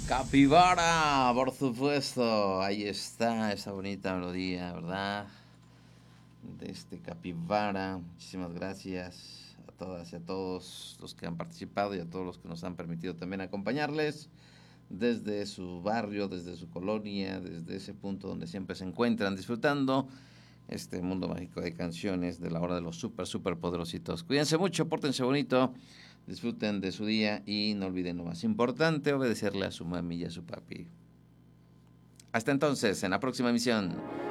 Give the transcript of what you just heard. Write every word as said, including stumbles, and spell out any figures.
Capibara, por supuesto. Ahí está esa bonita melodía, ¿verdad? De este Capibara. Muchísimas gracias a todas y a todos los que han participado y a todos los que nos han permitido también acompañarles desde su barrio, desde su colonia, desde ese punto donde siempre se encuentran disfrutando este mundo mágico de canciones de la hora de los super, super poderositos. Cuídense mucho, pórtense bonito, disfruten de su día y no olviden lo más importante, obedecerle a su mami y a su papi. Hasta entonces, en la próxima emisión.